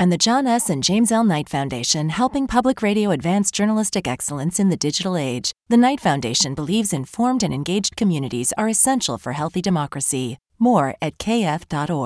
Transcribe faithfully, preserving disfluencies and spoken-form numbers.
and the John S. and James L. Knight Foundation, helping public radio advance journalistic excellence in the digital age. The Knight Foundation believes informed and engaged communities are essential for healthy democracy. More at k f dot org.